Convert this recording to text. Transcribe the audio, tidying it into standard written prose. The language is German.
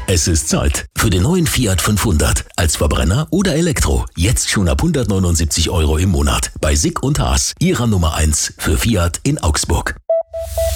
Es ist Zeit für den neuen Fiat 500. Als Verbrenner oder Elektro. Jetzt schon ab 179 € im Monat. Bei Sick und Haas. Ihrer Nummer 1 für Fiat in Augsburg.